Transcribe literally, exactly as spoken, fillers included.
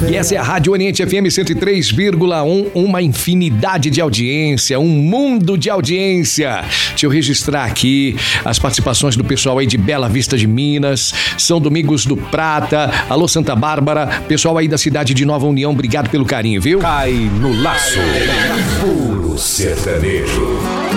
E essa é a Rádio Oriente F M cento e três vírgula um, uma infinidade de audiência, um mundo de audiência. Deixa eu registrar aqui as participações do pessoal aí de Bela Vista de Minas, São Domingos do Prata, alô Santa Bárbara, pessoal aí da cidade de Nova União, obrigado pelo carinho, viu? Cai no laço, puro sertanejo.